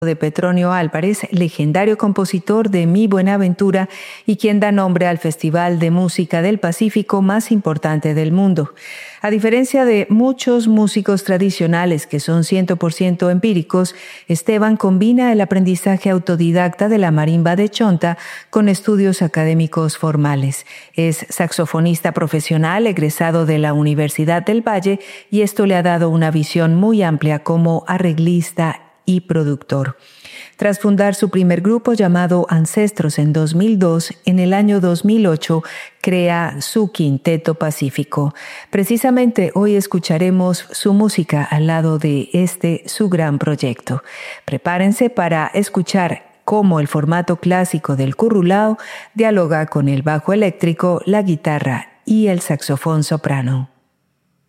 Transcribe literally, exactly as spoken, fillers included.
de Petronio Álvarez, legendario compositor de Mi Buenaventura y quien da nombre al Festival de Música del Pacífico más importante del mundo. A diferencia de muchos músicos tradicionales que son cien por ciento empíricos, Esteban combina el aprendizaje autodidacta de la marimba de Chonta con estudios académicos formales. Es saxofonista profesional egresado de la Universidad del Valle y esto le ha dado una visión muy amplia como arreglista y productor. Tras fundar su primer grupo llamado Ancestros en dos mil dos, en el año dos mil ocho crea su Quinteto Pacífico. Precisamente hoy escucharemos su música al lado de este su gran proyecto. Prepárense para escuchar cómo el formato clásico del currulao dialoga con el bajo eléctrico, la guitarra y el saxofón soprano.